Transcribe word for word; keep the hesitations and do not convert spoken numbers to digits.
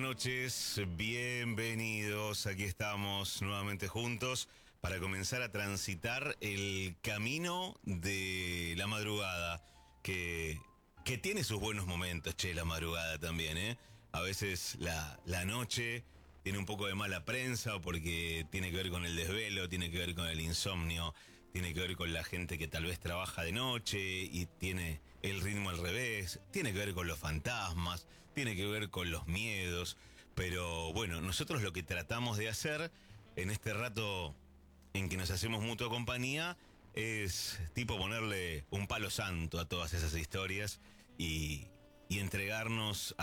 noches, bienvenidos. Aquí estamos nuevamente juntos para comenzar a transitar el camino de la madrugada, que, que tiene sus buenos momentos, che, la madrugada también, ¿eh? A veces la, la noche tiene un poco de mala prensa porque tiene que ver con el desvelo, tiene que ver con el insomnio, tiene que ver con la gente que tal vez trabaja de noche y tiene el ritmo al revés, tiene que ver con los fantasmas, tiene que ver con los miedos, pero bueno, nosotros lo que tratamos de hacer en este rato en que nos hacemos mutua compañía es tipo ponerle un palo santo a todas esas historias y, y entregarnos